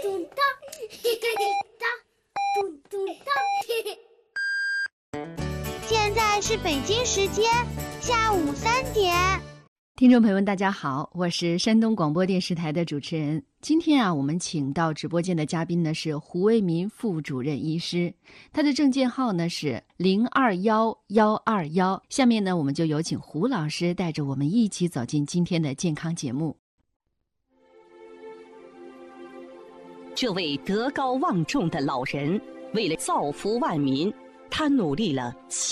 咚咚咚咚咚。 现在是北京时间下午3点。 听众朋友们大家好，我是山东广播电视台的主持人。今天我们请到直播间的嘉宾呢是胡为民副主任医师，他的证件号呢是021121。下面呢我们就有请胡老师带着我们一起走进今天的健康节目。 这位德高望重的老人为了造福万民，他努力了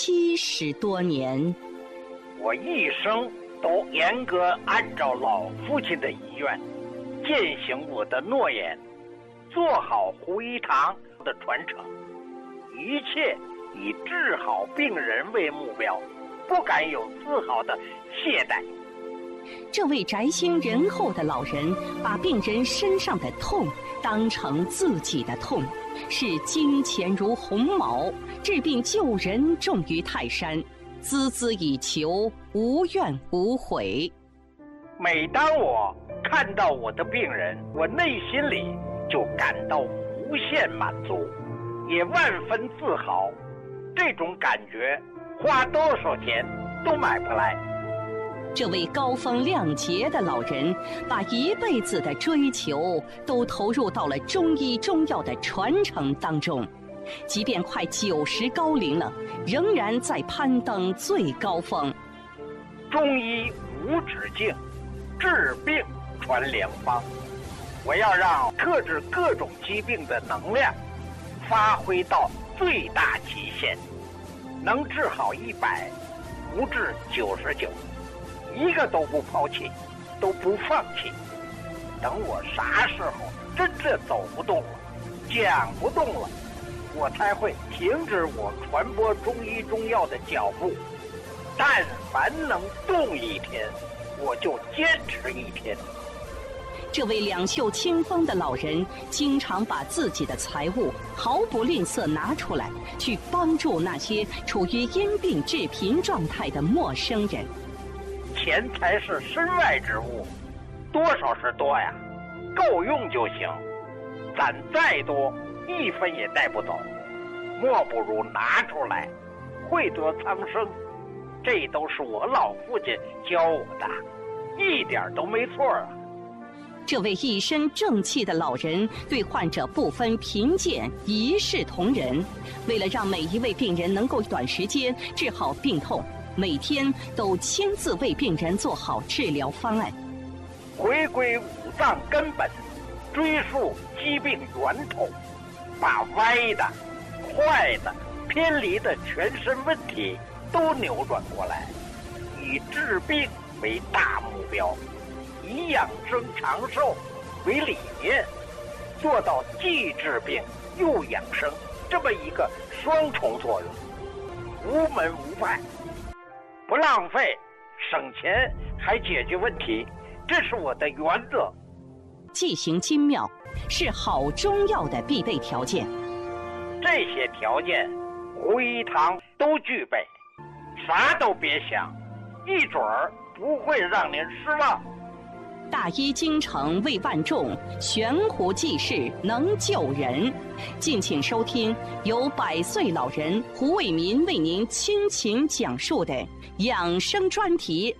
70多年。 我一生都严格按照老父亲的遗愿，践行我的诺言，做好胡一堂的传承，一切以治好病人为目标，不敢有丝毫的懈怠。 这位宅心仁厚的老人把病人身上的痛当成自己的痛，视金钱如鸿毛，治病救人重于泰山，孜孜以求，无怨无悔。 每当我看到我的病人，我内心里就感到无限满足，也万分自豪。这种感觉花多少钱都买不来。 这位高风亮节的老人把一辈子的追求都投入到了中医中药的传承当中，即便快90高龄了，仍然在攀登最高峰。 中医无止境，治病传良方。我要让克制各种疾病的能量发挥到最大极限，能治好100，不治99，一个都不抛弃，都不放弃。等我啥时候真正走不动了，讲不动了，我才会停止我传播中医中药的脚步。但凡能动一天，我就坚持1天。 这位两袖清风的老人经常把自己的财物毫不吝啬拿出来，去帮助那些处于因病致贫状态的陌生人。 钱财是身外之物，多少是多呀，够用就行。攒再多1分也带不走，莫不如拿出来，惠得苍生。这都是我老父亲教我的，一点都没错啊。 这位一身正气的老人对患者不分贫贱，一视同仁。为了让每一位病人能够短时间治好病痛，每天都亲自为病人做好治疗方案， 回归5脏根本，追溯疾病源头，把歪的、坏的、偏离的全身问题都扭转过来，以治病为大目标，以养生长寿为理念，做到既治病又养生这么一个双重作用，无门无派，不浪费，省钱还解决问题，这是我的原则。 剂型精妙是好中药的必备条件， 这些条件胡一堂都具备，啥都别想，一准儿不会让您失望。 大医精诚为万众，悬壶济世能救人。敬请收听由100岁老人胡为民为您倾情讲述的养生专题。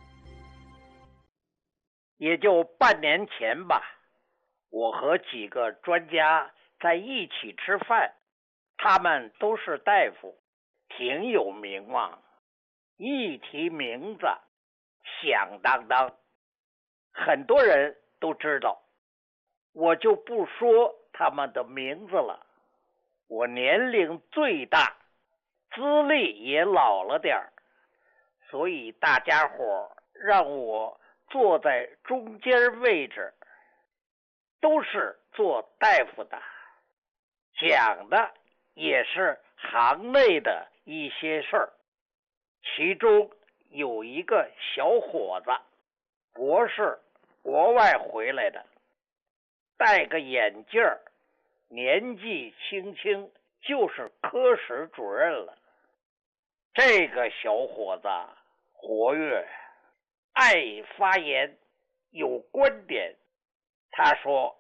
也就半年前吧，我和几个专家在一起吃饭，他们都是大夫，挺有名望，一提名字响当当，很多人都知道。我就不说他们的名字了，我年龄最大，资历也老了点儿，所以大家伙让我坐在中间位置，都是做大夫的，讲的也是行内的一些事儿。其中有一个小伙子，博士，国外回来的，戴个眼镜儿，年纪轻轻就是科室主任了。这个小伙子活跃，爱发言，有观点。他说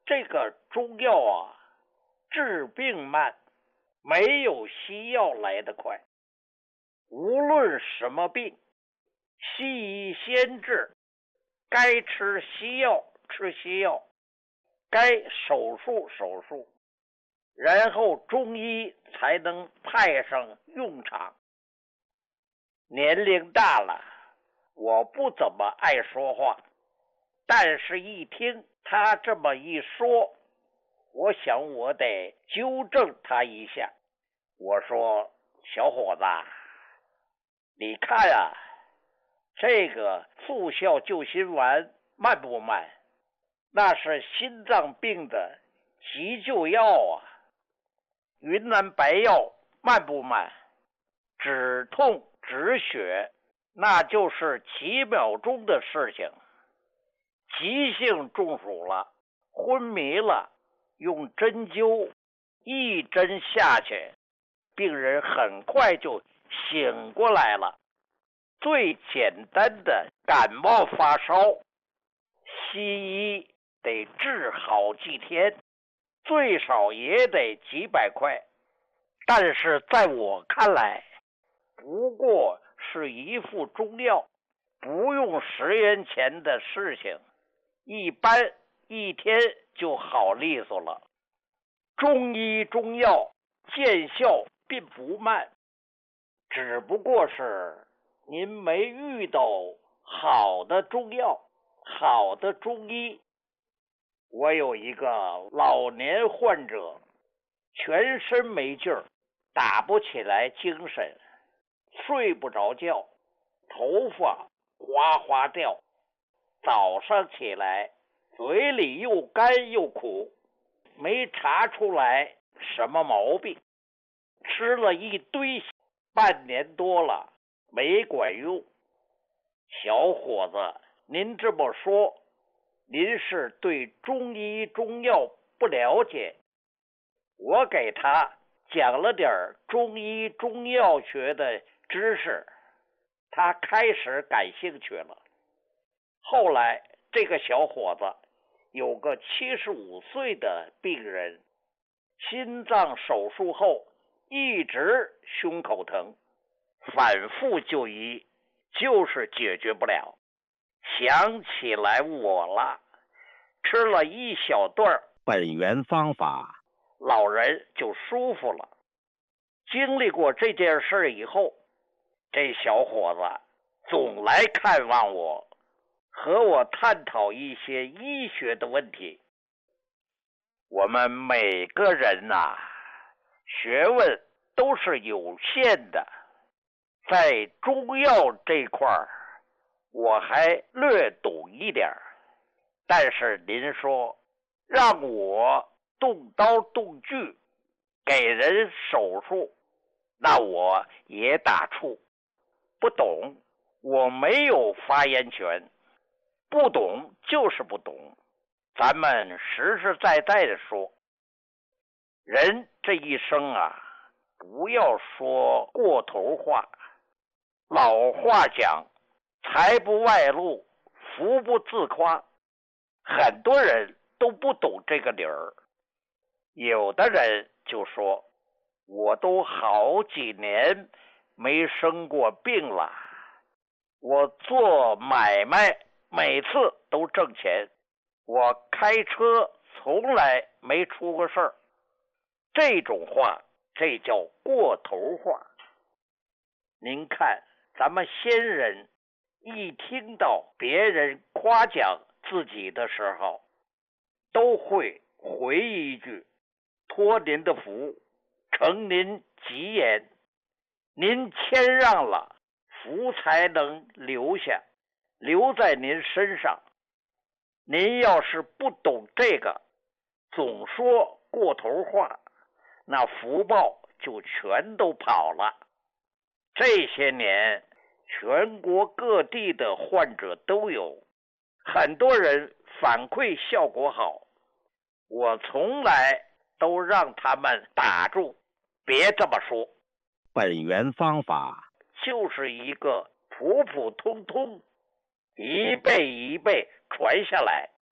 这个中药啊，治病慢，没有西药来得快。无论什么病，西医先治，该吃西药吃西药，该手术手术，然后中医才能派上用场。年龄大了，我不怎么爱说话，但是一听他这么一说，我想我得纠正他一下。我说，小伙子，你看啊，这个速效救心丸慢不慢？那是心脏病的急救药啊。云南白药慢不慢？止痛止血，那就是几秒钟的事情。急性中暑了，昏迷了，用针灸一针下去，病人很快就醒过来了。最简单的感冒发烧，西医得治好几天，最少也得几百块，但是在我看来，不过是一副中药，不用10元钱的事情，一般一天就好利索了。中医中药见效并不慢，只不过是您没遇到好的中药，好的中医。我有一个老年患者，全身没劲儿，打不起来精神，睡不着觉，头发哗哗掉，早上起来嘴里又干又苦，没查出来什么毛病，吃了一堆，半年多了没管用。小伙子，您这么说，您是对中医中药不了解。我给他讲了点中医中药学的知识，他开始感兴趣了。后来这个小伙子有个75岁的病人，心脏手术后一直胸口疼，反复就医，就是解决不了。想起来我了，吃了一小段本源方法， 老人就舒服了。经历过这件事以后，这小伙子总来看望我，和我探讨一些医学的问题。我们每个人啊，学问都是有限的，在中药这块儿我还略懂一点，但是您说让我动刀动锯给人手术，那我也打怵，不懂，我没有发言权，不懂就是不懂。咱们实实在在的说，人这一生啊，不要说过头话。老话讲，财不外露，福不自夸。很多人都不懂这个理儿。有的人就说，我都好几年没生过病了，我做买卖每次都挣钱，我开车从来没出过事儿。这种话，这叫过头话。您看，咱们先人一听到别人夸奖自己的时候，都会回一句，托您的福，承您吉言，您谦让了，福才能留下，留在您身上。您要是不懂这个，总说过头话，那福报就全都跑了。这些年全国各地的患者都有，很多人反馈效果好，我从来都让他们打住，别这么说。 本源方法就是一个普普通通，一辈一辈传下来，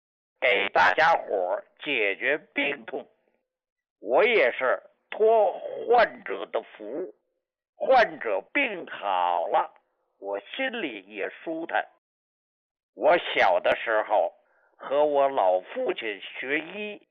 给大家伙解决病痛。我也是托患者的福，患者病好了，我心里也舒坦。我小的时候和我老父亲学医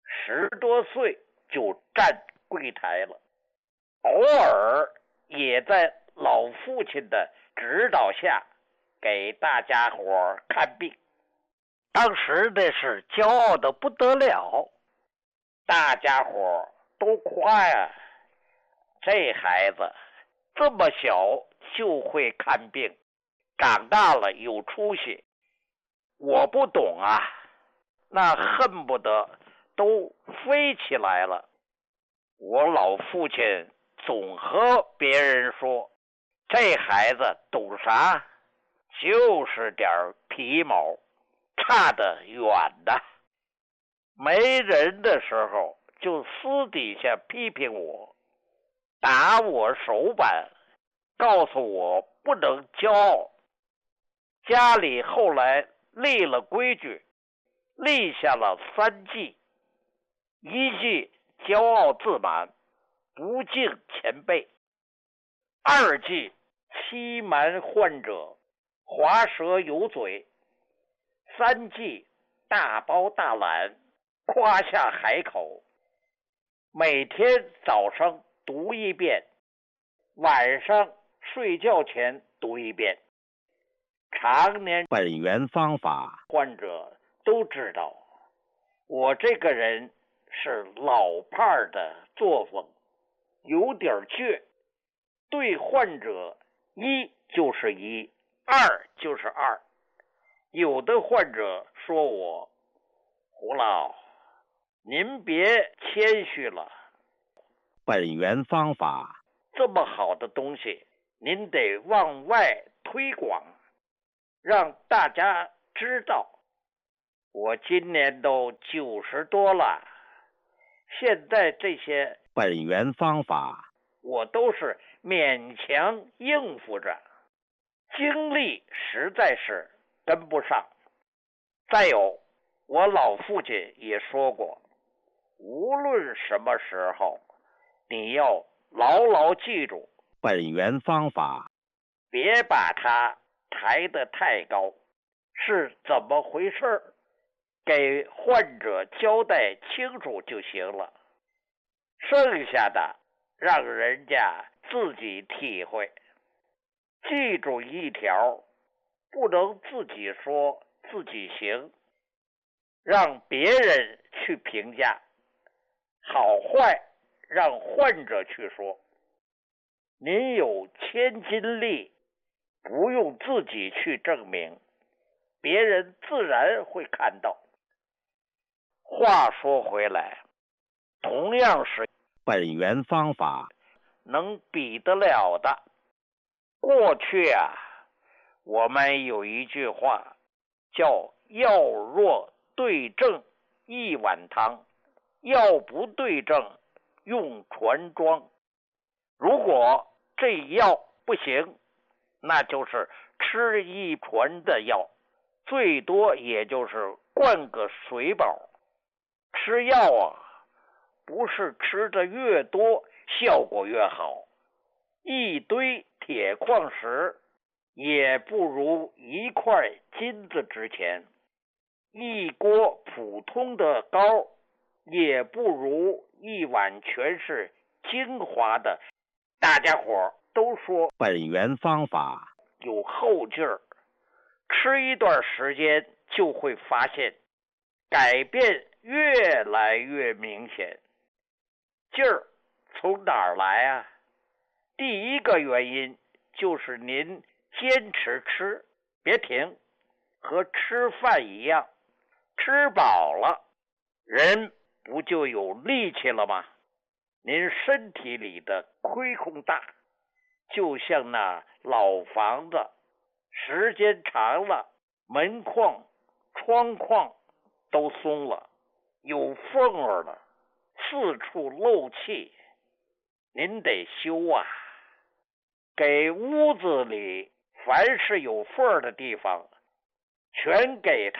，10多岁就站柜台了，偶尔也在老父亲的指导下给大家伙看病。当时那是骄傲的不得了，大家伙都夸呀，这孩子这么小就会看病，长大了有出息。我不懂啊，那恨不得都飞起来了。我老父亲总和别人说，这孩子懂啥？就是点皮毛，差得远的。没人的时候就私底下批评我，打我手板，告诉我不能骄傲。家里后来立了规矩，立下了3忌：一忌骄傲自满，不敬前辈；二忌欺瞒患者，滑舌有嘴；三忌大包大揽，夸下海口。每天早上读一遍，晚上睡觉前读一遍。常年本源方法患者都知道，我这个人是老派的作风，有点倔。对患者1就是1，2就是2。有的患者说我，胡老，您别谦虚了， 本源方法这么好的东西，您得往外推广，让大家知道。我今年都90多了，现在这些本源方法我都是勉强应付着，精力实在是跟不上。再有，我老父亲也说过，无论什么时候，你要牢牢记住本源方法， 别把它抬得太高。是怎么回事？给患者交代清楚就行了，剩下的让人家自己体会。记住一条，不能自己说自己行，让别人去评价，好坏让患者去说。您有千斤力，不用自己去证明，别人自然会看到。话说回来，同样是本源方法能比得了的。过去啊，我们有一句话叫药若对症一碗汤，药不对症用船装。如果这药不行，那就是吃一船的药，最多也就是灌个水饱。吃药啊，不是吃的越多效果越好，一堆铁矿石也不如一块金子值钱，一锅普通的膏也不如一碗全是精华的。大家伙都说本源方法有后劲儿，吃一段时间就会发现改变越来越明显。劲儿从哪儿来啊？第一个原因就是您坚持吃，别停，和吃饭一样，吃饱了人不就有力气了吗？您身体里的亏空大，就像那老房子，时间长了，门框、窗框都松了，有缝儿了，四处漏气，您得修啊。给屋子里凡是有缝儿的地方，全给它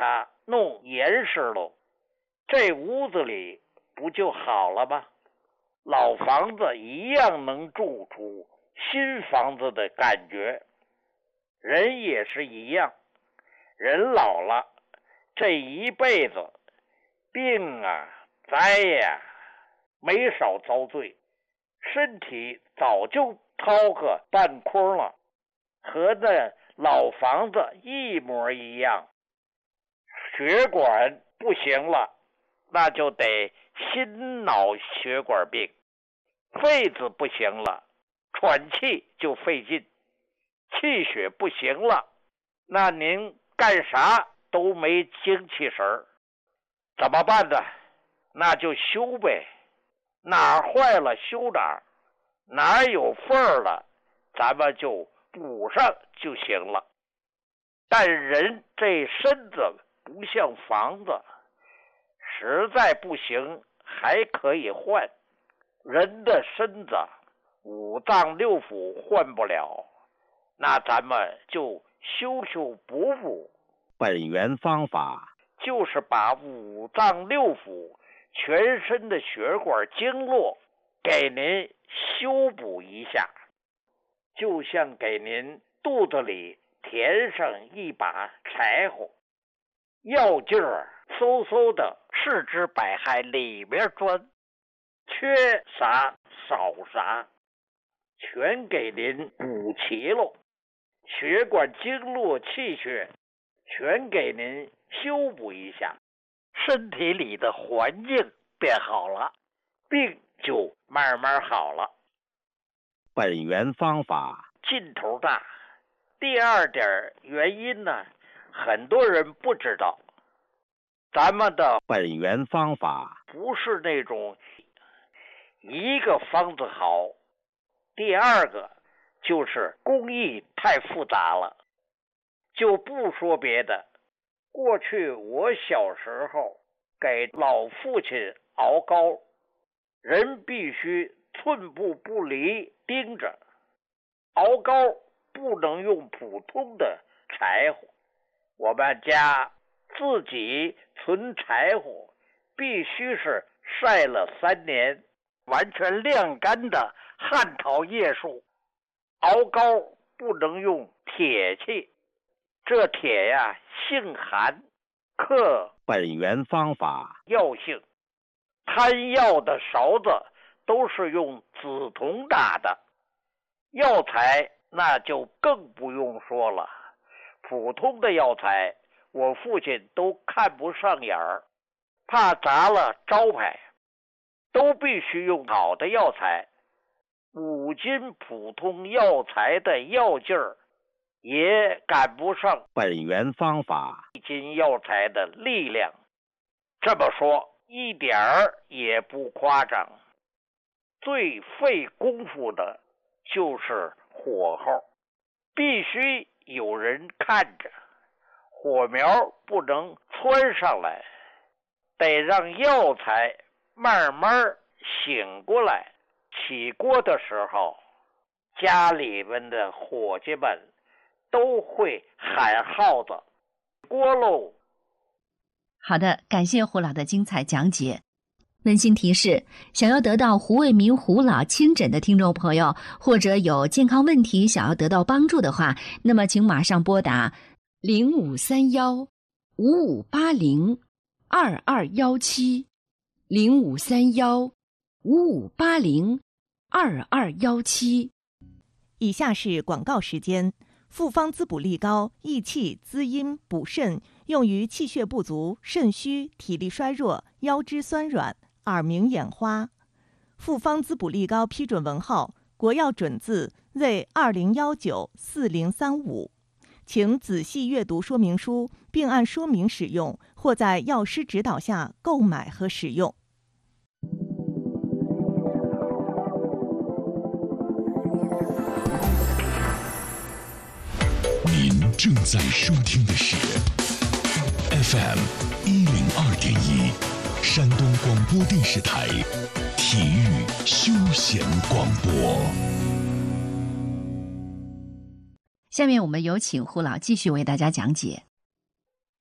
弄严实了，这屋子里不就好了吗？老房子一样能住出新房子的感觉。人也是一样，人老了，这一辈子病啊灾呀没少遭罪，身体早就掏个半空了，和那老房子一模一样。血管不行了，那就得心脑血管病；肺子不行了，喘气就费劲；气血不行了，那您干啥都没精气神儿。怎么办呢？那就修呗，哪儿坏了修哪儿，哪儿有缝儿了，咱们就补上就行了。但人这身子不像房子，实在不行还可以换。人的身子五脏六腑换不了，那咱们就修修补补。 本源方法就是把五脏六腑全身的血管经络给您修补一下，就像给您肚子里填上一把柴火，药劲儿嗖嗖的四肢百骸里面钻，缺啥少啥全给您补齐了，血管经络气血全给您修补一下，身体里的环境变好了，病就慢慢好了。 本源方法劲头大。第二点原因呢，很多人不知道，咱们的本源方法不是那种一个方子好，第二个就是工艺太复杂了。就不说别的，过去我小时候给老父亲熬膏，人必须寸步不离盯着，熬膏不能用普通的柴火，我们家自己存柴火，必须是晒了3年完全晾干的旱桃叶树。熬膏不能用铁器，这铁呀性寒，克本源方法药性。摊药的勺子都是用紫铜打的，药材那就更不用说了，普通的药材我父亲都看不上眼儿，怕砸了招牌，都必须用好的药材。5斤普通药材的药劲儿也赶不上本源方法 1斤药材的力量。这么说一点儿也不夸张。最费功夫的就是火候，必须有人看着，火苗不能窜上来，得让药材慢慢醒过来。起锅的时候，家里面的伙计们都会喊号子，锅喽。 好的，感谢胡老的精彩讲解。温馨提示，想要得到胡为民胡老亲诊的听众朋友，或者有健康问题想要得到帮助的话，那么请马上拨打0531-5580-2217 0531-5580-2217。 以下是广告时间。复方滋补力高，益气滋阴补肾，用于气血不足、肾虚、体力衰弱、腰肢酸软、耳鸣眼花。复方滋补力高批准文号：国药准字为20194035，请仔细阅读说明书，并按说明使用，或在药师指导下购买和使用。 您正在收听的是 FM 102.1，山东广播电视台体育休闲广播。 下面我们有请胡老继续为大家讲解。 一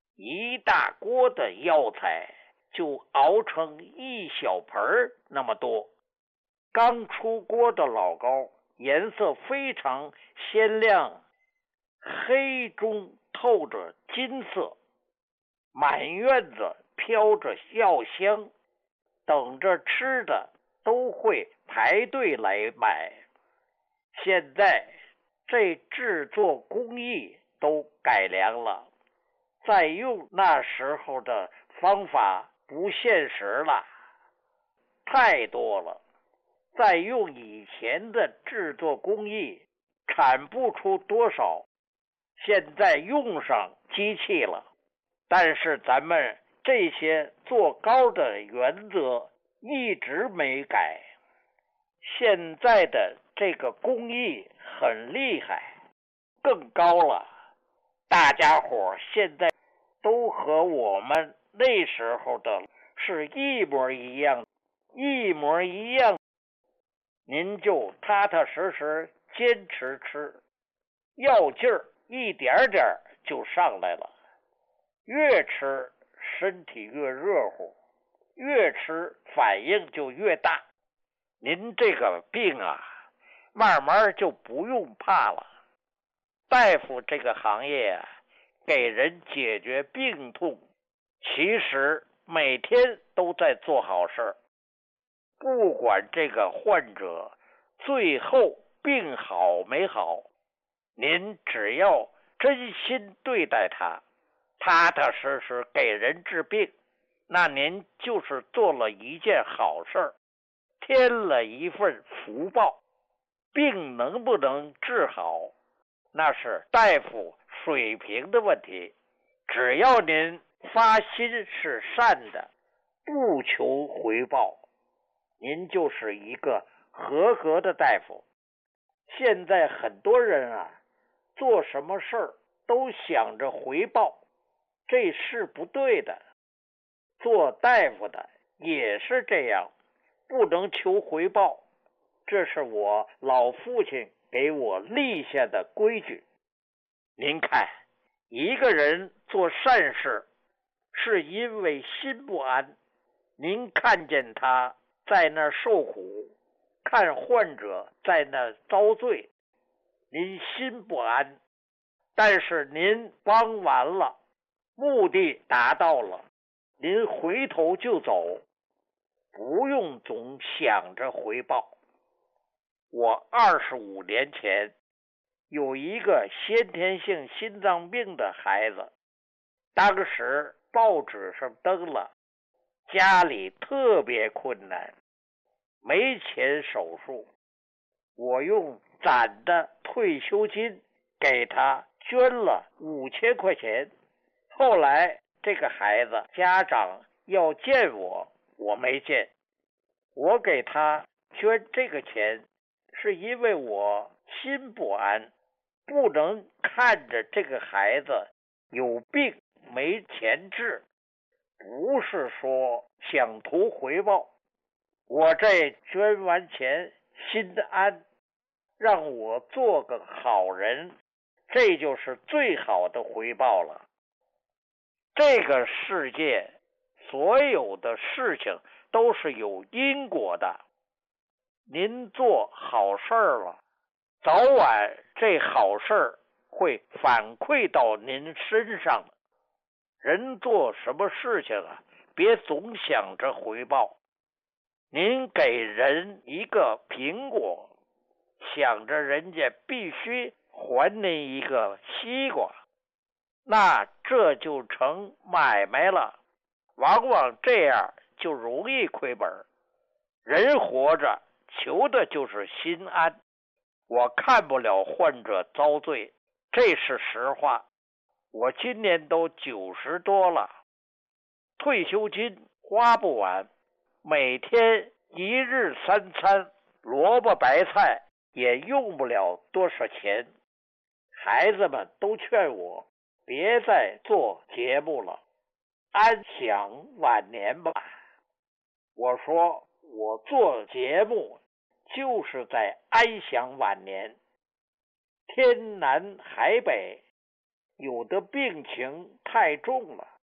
1大锅的药材就熬成1小盆那么多。刚出锅的老膏颜色非常鲜亮，黑中透着金色，满院子飘着药香，等着吃的都会排队来买。现在这制作工艺都改良了，再用那时候的方法不现实了，太多了。再用以前的制作工艺产不出多少，现在用上机器了，但是咱们这些做糕的原则一直没改。现在的这个工艺很厉害，更高了，大家伙现在都和我们那时候的是一模一样，一模一样。您就踏踏实实坚持吃，药劲儿一点点就上来了，越吃身体越热乎，越吃反应就越大。您这个病啊，慢慢就不用怕了。大夫这个行业啊，给人解决病痛，其实每天都在做好事儿。不管这个患者最后病好没好，您只要真心对待他，踏踏实实给人治病，那您就是做了一件好事儿，添了一份福报。病能不能治好，那是大夫水平的问题，只要您发心是善的，不求回报，您就是一个合格的大夫。现在很多人啊，做什么事儿都想着回报，这是不对的。做大夫的也是这样，不能求回报，这是我老父亲给我立下的规矩。您看，一个人做善事，是因为心不安。您看见他在那受苦，看患者在那遭罪，您心不安，但是您帮完了，目的达到了，您回头就走，不用总想着回报。我25年前有一个先天性心脏病的孩子，当时报纸上登了，家里特别困难，没钱手术，我用攒的退休金给他捐了5000块钱。后来这个孩子家长要见我，我没见。我给他捐这个钱，是因为我心不安，不能看着这个孩子有病没钱治，不是说想图回报。我这捐完钱心安，让我做个好人，这就是最好的回报了。这个世界所有的事情都是有因果的，您做好事儿了，早晚这好事儿会反馈到您身上的。人做什么事情啊，别总想着回报。您给人一个苹果，想着人家必须还您一个西瓜，那这就成买卖了，往往这样就容易亏本。人活着求的就是心安，我看不了患者遭罪，这是实话。我今年都90多了，退休金花不完，每天1日3餐，萝卜白菜也用不了多少钱。孩子们都劝我别再做节目了，安享晚年吧。我说我做节目就是在安享晚年。天南海北，有的病情太重了，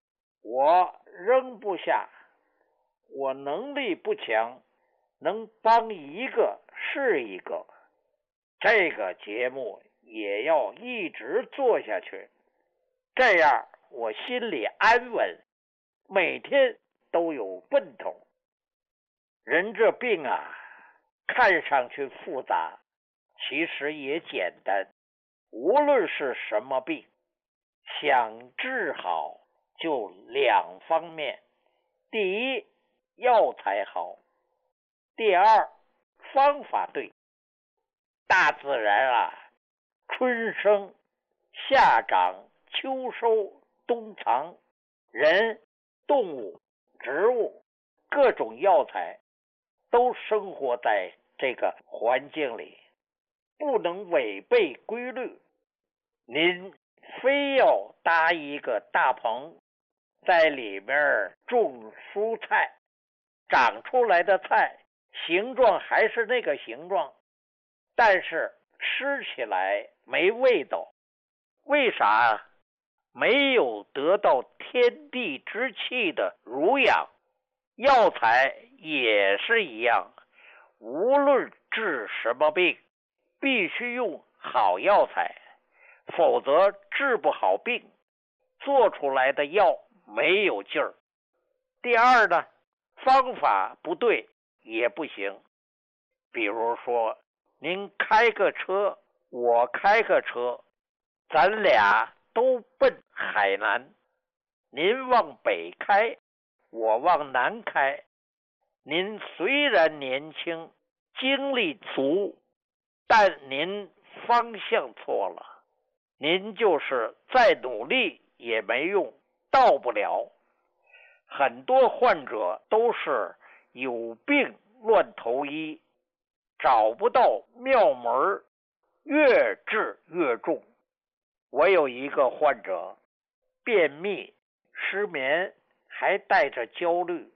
我扔不下，我能力不强，能帮一个是一个。这个节目也要一直做下去，这样我心里安稳，每天都有奔头。人这病啊，看上去复杂，其实也简单。无论是什么病，想治好就两方面：第一，药材好；第二，方法对。大自然啊，春生、夏长、秋收、冬藏，人、动物、植物，各种药材都生活在这个环境里，不能违背规律。您非要搭一个大棚，在里面种蔬菜，长出来的菜形状还是那个形状，但是吃起来没味道。为啥？没有得到天地之气的濡养。药材也是一样，无论治什么病，必须用好药材，否则治不好病，做出来的药没有劲儿。第二呢，方法不对也不行。比如说，您开个车，我开个车，咱俩都奔海南，您往北开，我往南开。您虽然年轻，精力足，但您方向错了，您就是再努力也没用，到不了。很多患者都是有病乱投医，找不到妙门，越治越重。我有一个患者，便秘、失眠，还带着焦虑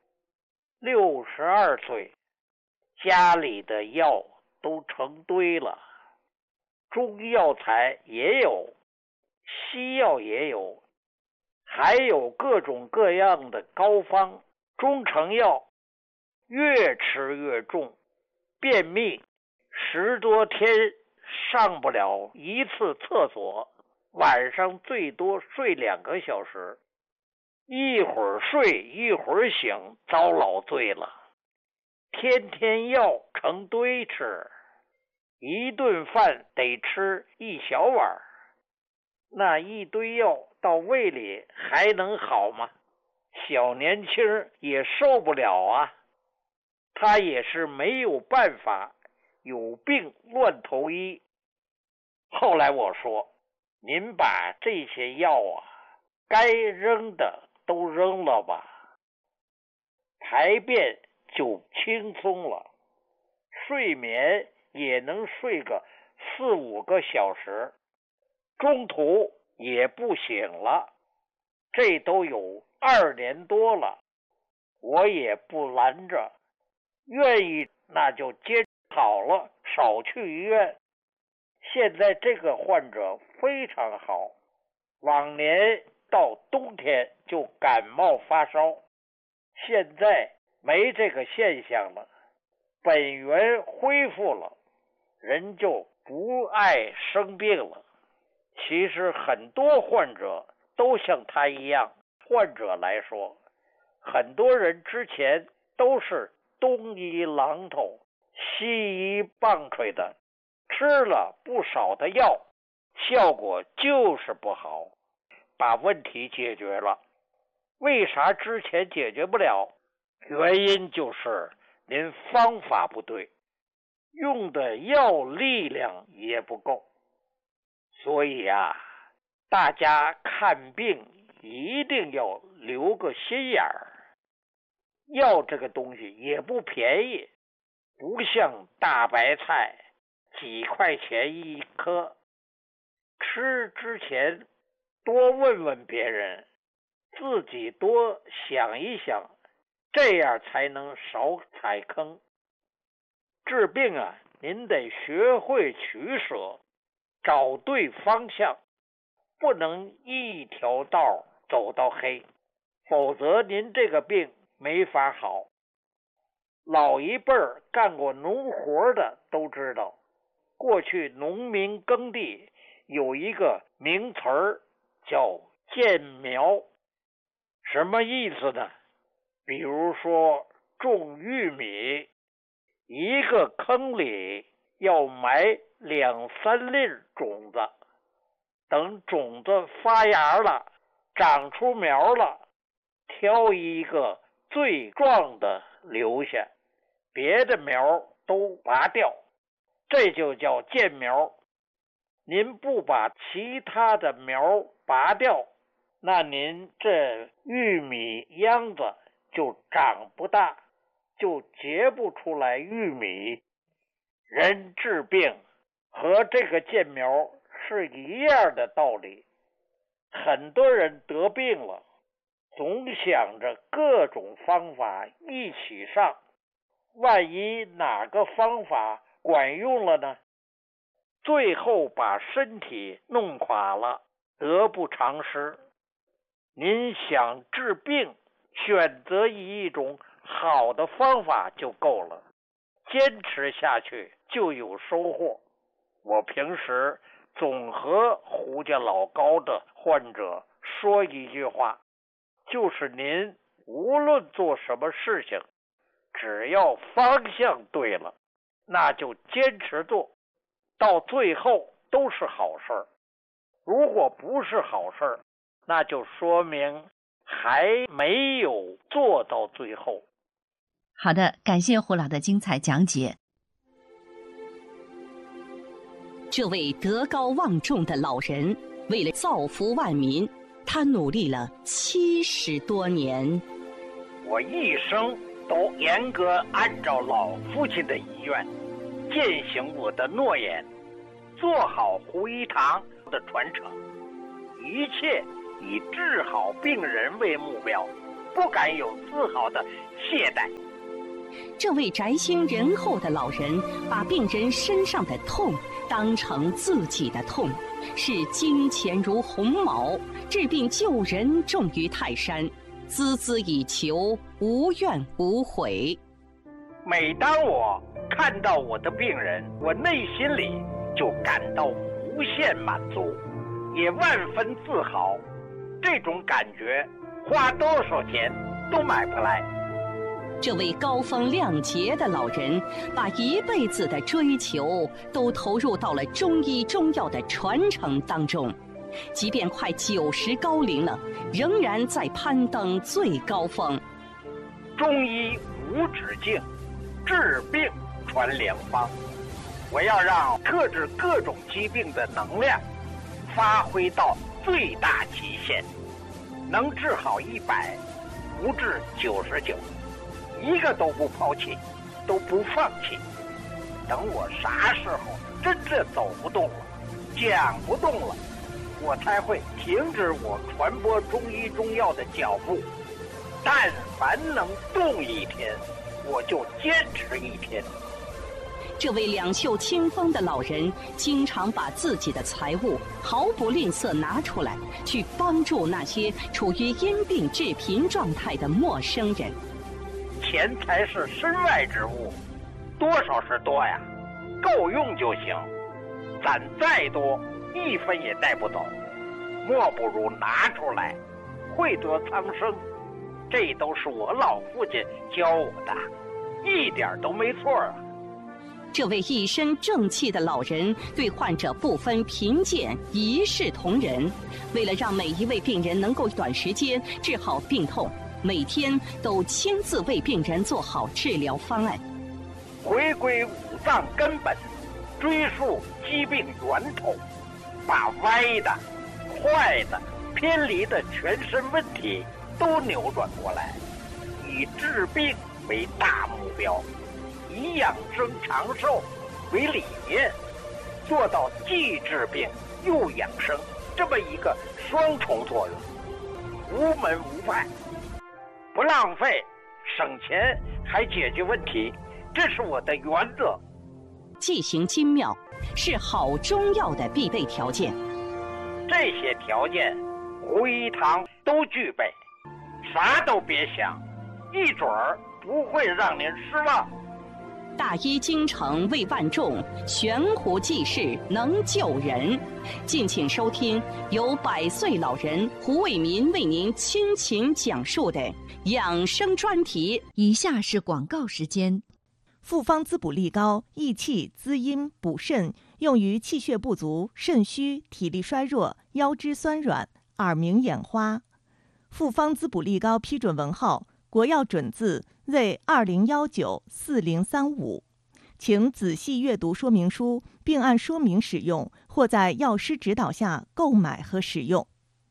，62岁，家里的药都成堆了，中药材也有，西药也有，还有各种各样的膏方、中成药，越吃越重，便秘10多天上不了一次厕所，晚上最多睡2个小时，一会儿睡一会儿醒，遭老罪了。天天药成堆吃，一顿饭得吃1小碗，那一堆药到胃里还能好吗？小年轻也受不了啊。他也是没有办法，有病乱投医。后来我说，您把这些药啊，该扔的都扔了吧，排便就轻松了，睡眠也能睡个4、5个小时，中途也不醒了。这都有2年多了，我也不拦着，愿意那就接好了，少去医院。现在这个患者非常好，往年到冬天就感冒发烧，现在没这个现象了，本源恢复了，人就不爱生病了。其实很多患者都像他一样，患者来说，很多人之前都是东医榔头西医棒槌的，吃了不少的药，效果就是不好，把问题解决了。为啥之前解决不了？原因就是您方法不对，用的药力量也不够。所以啊，大家看病一定要留个心眼儿。药这个东西也不便宜，不像大白菜几块钱一颗。吃之前多问问别人，自己多想一想，这样才能少踩坑。治病啊，您得学会取舍，找对方向，不能一条道走到黑。 否则您这个病没法好。老一辈儿干过农活的都知道，过去农民耕地有一个名词儿叫间苗，什么意思呢？比如说种玉米，一个坑里要埋2-3粒种子，等种子发芽了，长出苗了，挑一个最壮的留下，别的苗都拔掉，这就叫间苗。您不把其他的苗拔掉，那您这玉米秧子就长不大，就结不出来玉米。人治病和这个间苗是一样的道理。很多人得病了，总想着各种方法一起上，万一哪个方法管用了呢？最后把身体弄垮了，得不偿失。您想治病，选择一种好的方法就够了，坚持下去就有收获。我平时总和胡家老高的患者说一句话，就是您无论做什么事情，只要方向对了，那就坚持做，到最后都是好事儿。如果不是好事儿，那就说明还没有做到最后。 好的，感谢胡老的精彩讲解。 这位德高望重的老人，为了造福万民，他努力了70多年。 我一生都严格按照老父亲的遗愿，践行我的诺言，做好胡一堂的传承，一切以治好病人为目标，不敢有丝毫的懈怠。 这位宅心仁厚的老人，把病人身上的痛当成自己的痛，视金钱如鸿毛，治病救人重于泰山，孜孜以求，无怨无悔。 每当我看到我的病人，我内心里就感到无限满足，也万分自豪。这种感觉花多少钱都买不来。 这位高风亮节的老人，把一辈子的追求都投入到了中医中药的传承当中，即便快90高龄了，仍然在攀登最高峰。 中医无止境，治病传良方。我要让克制各种疾病的能量发挥到最大极限，能治好100，不治99，一个都不抛弃，都不放弃。等我啥时候真正走不动了，讲不动了，我才会停止我传播中医中药的脚步。但凡能动一天，我就坚持一天。 这位两袖清风的老人，经常把自己的财物毫不吝啬拿出来，去帮助那些处于因病致贫状态的陌生人。 钱财是身外之物，多少是多呀，够用就行。攒再多，1分也带不走，莫不如拿出来，惠泽苍生。这都是我老父亲教我的，一点都没错啊。 这位一身正气的老人，对患者不分贫贱，一视同仁。为了让每一位病人能够短时间治好病痛，每天都亲自为病人做好治疗方案。 回归五脏根本，追溯疾病源头，把歪的、坏的、偏离的全身问题都扭转过来，以治病为大目标，以养生长寿为理念，做到既治病又养生这么一个双重作用，无门无派，不浪费，省钱还解决问题，这是我的原则。 剂型精妙是好中药的必备条件， 这些条件胡一堂都具备。 啥都别想，一准儿不会让您失望。 大医精诚为万众，悬壶济世能救人。敬请收听由100岁老人胡卫民为您倾情讲述的养生专题。 以下是广告时间。 复方滋补力高，益气滋阴补肾，用于气血不足、肾虚、体力衰弱、腰肢酸软、耳鸣眼花。复方滋补力高批准文号国药准字为20194035，请仔细阅读说明书，并按说明使用，或在药师指导下购买和使用。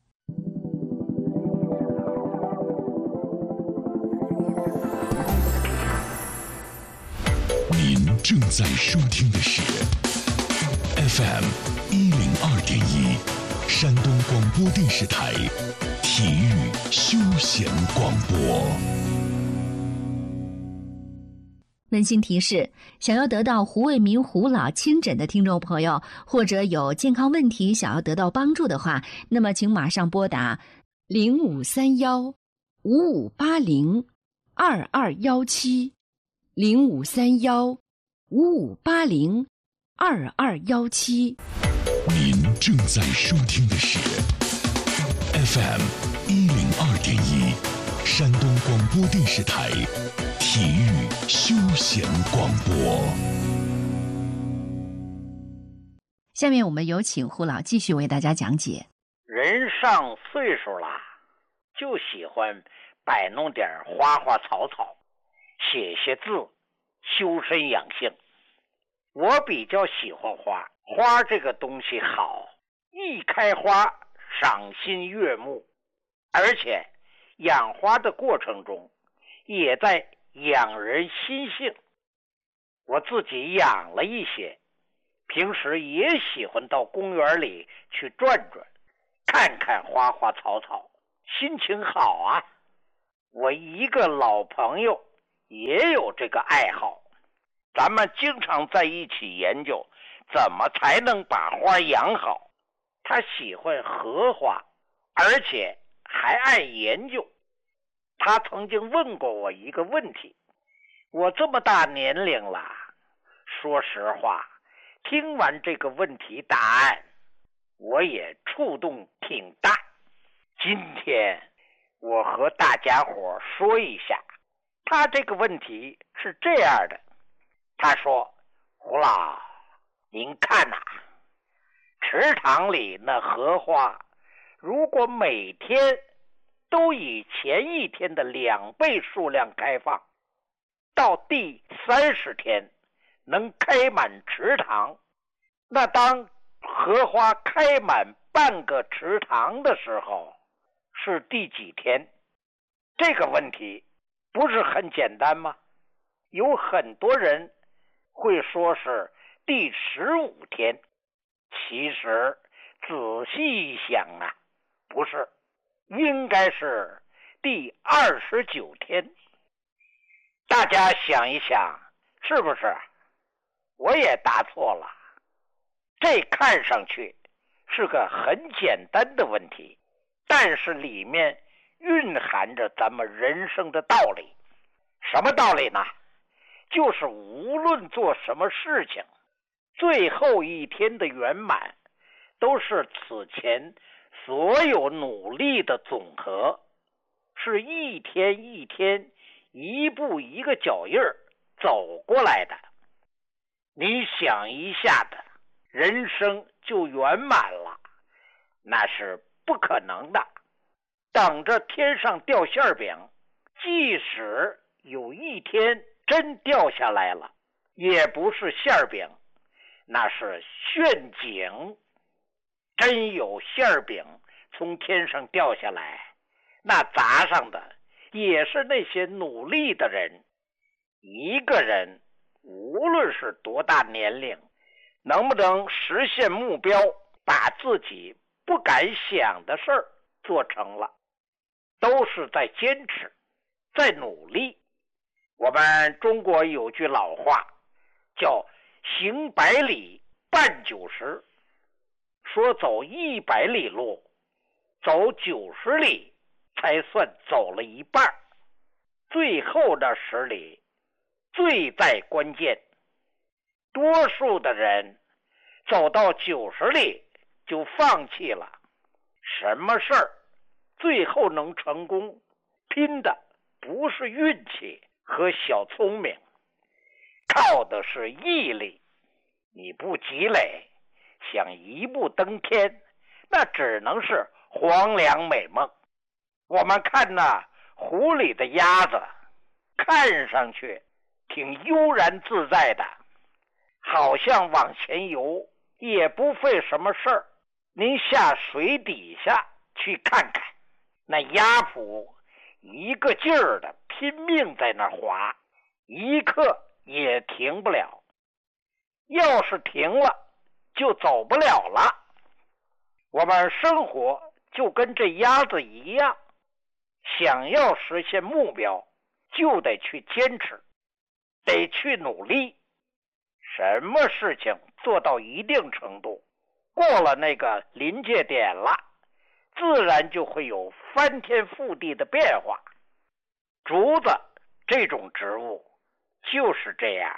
您正在收听的是 FM 102.1山东广播电视台体育休闲广播。 温馨提示：想要得到胡卫民胡老亲诊的听众朋友，或者有健康问题想要得到帮助的话，那么请马上拨打0531-5580-2217 0531-5580-2217。 您正在收听的是 FM 102.1山东广播电视台体育休闲广播。 下面我们有请胡老继续为大家讲解。 人上岁数了，就喜欢摆弄点花花草草，写写字，修身养性。我比较喜欢花，花这个东西好，一开花赏心悦目，而且养花的过程中也在养人心性。我自己养了一些，平时也喜欢到公园里去转转，看看花花草草，心情好啊。我一个老朋友也有这个爱好，咱们经常在一起研究怎么才能把花养好。他喜欢荷花，而且还爱研究。他曾经问过我一个问题，我这么大年龄了，说实话，听完这个问题答案，我也触动挺大。今天我和大家伙说一下，他这个问题是这样的。他说，胡老，您看呐，池塘里那荷花，如果每天都以前一天的2倍数量开放，到第30天能开满池塘，那当荷花开满半个池塘的时候，是第几天？这个问题不是很简单吗？有很多人会说是第15天，其实仔细一想啊，不是，应该是第29天。大家想一想，是不是？我也答错了。这看上去是个很简单的问题，但是里面蕴含着咱们人生的道理。什么道理呢？就是无论做什么事情，最后一天的圆满都是此前所有努力的总和，是一天一天一步一个脚印儿走过来的。你想一下的，人生就圆满了，那是不可能的。等着天上掉馅饼，即使有一天真掉下来了，也不是馅饼，那是陷阱。真有馅饼从天上掉下来，那砸上的也是那些努力的人。一个人无论是多大年龄，能不能实现目标，把自己不敢想的事儿做成了，都是在坚持，在努力。我们中国有句老话叫行100里半90，说走100里路，走90里才算走了一半。最后的10里最在关键，多数的人走到90里就放弃了。什么事儿最后能成功，拼的不是运气和小聪明，靠的是毅力。你不积累，想一步登天，那只能是黄粱美梦。我们看那湖里的鸭子，看上去挺悠然自在的，好像往前游，也不费什么事儿。您下水底下去看看，那鸭蹼一个劲儿的拼命在那划，一刻也停不了。要是停了，就走不了了。我们生活就跟这鸭子一样，想要实现目标，就得去坚持，得去努力。什么事情做到一定程度，过了那个临界点了，自然就会有翻天覆地的变化。竹子这种植物就是这样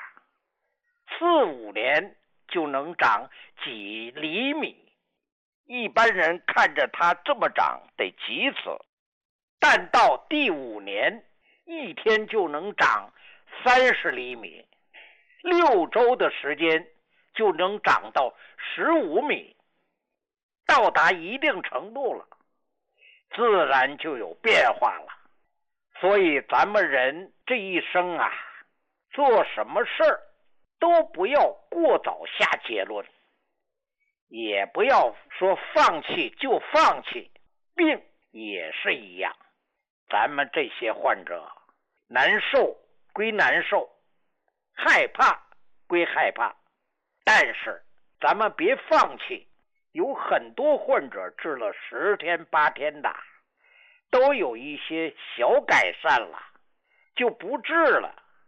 ，4-5年就能长几厘米。一般人看着它这么长得急死，但到第5年，一天就能长30厘米，6周的时间就能长到15米。到达一定程度了，自然就有变化了。所以咱们人这一生啊，做什么事儿都不要过早下结论，也不要说放弃就放弃。病也是一样，咱们这些患者难受归难受，害怕归害怕，但是咱们别放弃。有很多患者治了10天8天的，都有一些小改善了，就不治了。